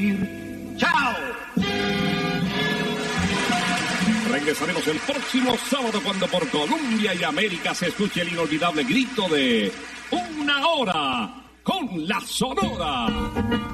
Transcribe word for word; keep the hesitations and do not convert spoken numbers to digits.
¡Chao! Regresaremos el próximo sábado cuando por Colombia y América se escuche el inolvidable grito de Una Hora con la Sonora.